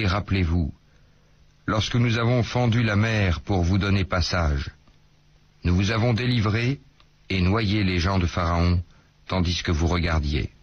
et rappelez-vous, lorsque nous avons fendu la mer pour vous donner passage, nous vous avons délivré et noyé les gens de Pharaon, tandis que vous regardiez.